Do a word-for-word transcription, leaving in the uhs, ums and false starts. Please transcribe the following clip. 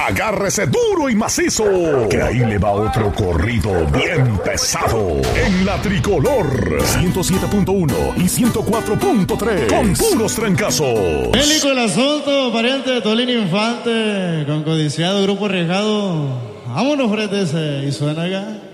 Agárrese duro y macizo, que ahí le va otro corrido bien pesado. En la Tricolor ciento siete punto uno y ciento cuatro punto tres, con puros trancazos. Bélico el asunto, pariente de Tolín Infante, con codiciado grupo arriesgado. Vámonos, frente ese, y suena acá.